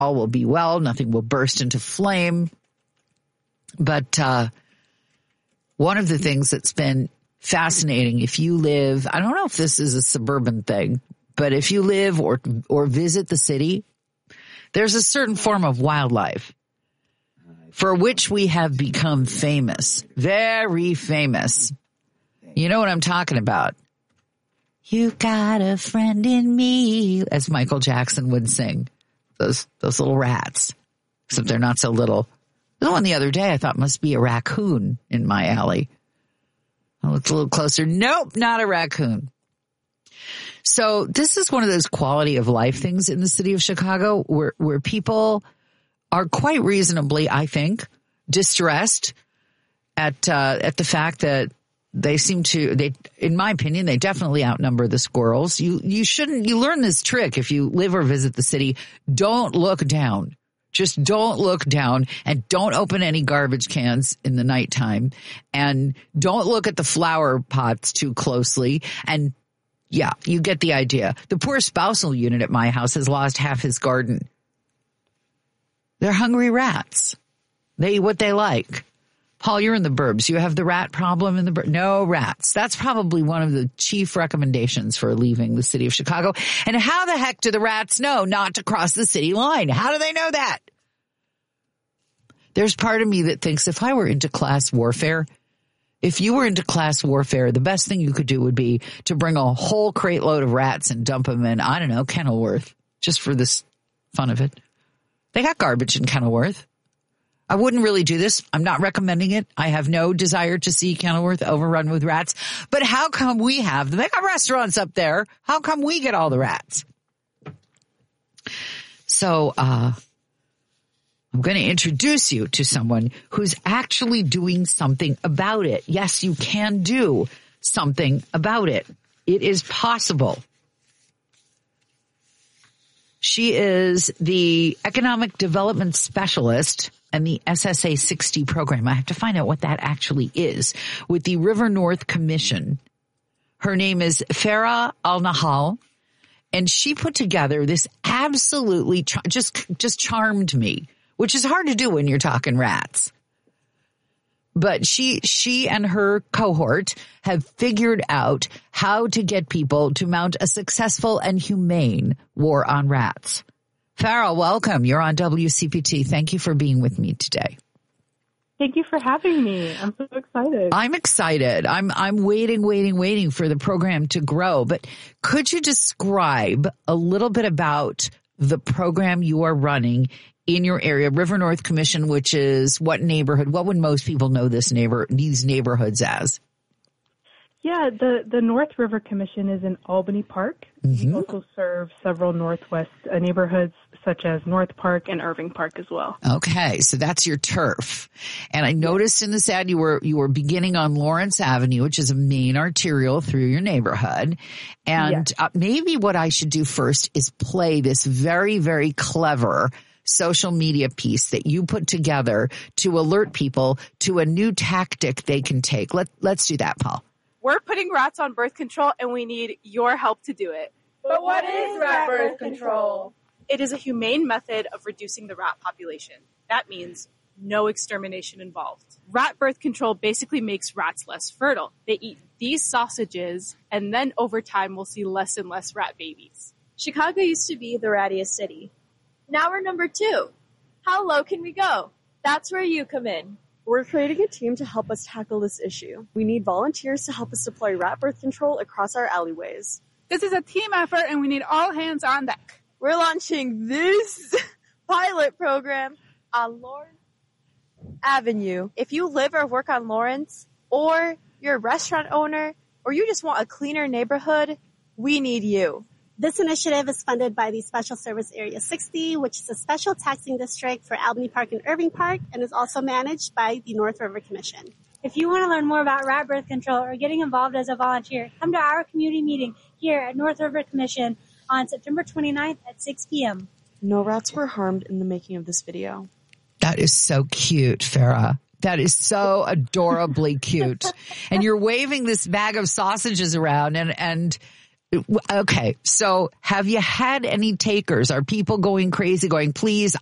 all will be well. Nothing will burst into flame. But one of the things that's been fascinating, if you live, I don't know if this is a suburban thing, but if you live or visit the city, there's a certain form of wildlife for which we have become famous, very famous. You know what I'm talking about. You got a friend in me, as Michael Jackson would sing. Those little rats, except they're not so little. The one the other day I thought must be a raccoon in my alley. I looked a little closer. Nope, not a raccoon. So this is one of those quality of life things in the city of Chicago where people are quite reasonably, I think, distressed at the fact that they seem to, in my opinion, they definitely outnumber the squirrels. You learn this trick if you live or visit the city. Don't look down. Just don't look down and don't open any garbage cans in the nighttime and don't look at the flower pots too closely. And yeah, you get the idea. The poor spousal unit at my house has lost half his garden. They're hungry rats. They eat what they like. Paul, you're in the burbs. You have the rat problem in the burbs? No rats. That's probably one of the chief recommendations for leaving the city of Chicago. And how the heck do the rats know not to cross the city line? How do they know that? There's part of me that thinks if I were into class warfare, if you were into class warfare, the best thing you could do would be to bring a whole crate load of rats and dump them in, I don't know, Kenilworth, just for this fun of it. They got garbage in Kenilworth. I wouldn't really do this. I'm not recommending it. I have no desire to see Kenilworth overrun with rats. But how come we have them? They got restaurants up there. How come we get all the rats? So I'm going to introduce you to someone who's actually doing something about it. Yes, you can do something about it. It is possible. She is the Economic Development Specialist and the SSA 60 program. I have to find out what that actually is with the River North Commission. Her name is Farah Al-Nahal, and she put together this absolutely just charmed me, which is hard to do when you're talking rats. But she and her cohort have figured out how to get people to mount a successful and humane war on rats. Farah, welcome. You're on WCPT. Thank you for being with me today. Thank you for having me. I'm so excited. I'm excited. I'm waiting for the program to grow. But could you describe a little bit about the program you are running in your area, River North Commission, which is what neighborhood? What would most people know these neighborhoods as? Yeah, the North River Commission is in Albany Park. We also serve several Northwest neighborhoods such as North Park and Irving Park as well. Okay, so that's your turf. And I noticed in this ad you were beginning on Lawrence Avenue, which is a main arterial through your neighborhood. And maybe what I should do first is play this very, very clever social media piece that you put together to alert people to a new tactic they can take. Let's do that, Paul. We're putting rats on birth control, and we need your help to do it. But what is rat birth control? It is a humane method of reducing the rat population. That means no extermination involved. Rat birth control basically makes rats less fertile. They eat these sausages, and then over time we'll see less and less rat babies. Chicago used to be the rattiest city. Now we're number 2. How low can we go? That's where you come in. We're creating a team to help us tackle this issue. We need volunteers to help us deploy rat birth control across our alleyways. This is a team effort and we need all hands on deck. We're launching this pilot program on Lawrence Avenue. If you live or work on Lawrence, or you're a restaurant owner, or you just want a cleaner neighborhood, we need you. This initiative is funded by the Special Service Area 60, which is a special taxing district for Albany Park and Irving Park, and is also managed by the North River Commission. If you want to learn more about rat birth control or getting involved as a volunteer, come to our community meeting here at North River Commission on September 29th at 6 p.m. No rats were harmed in the making of this video. That is so cute, Farah. That is so adorably cute. And you're waving this bag of sausages around and Okay, so have you had any takers? Are people going crazy, going, please,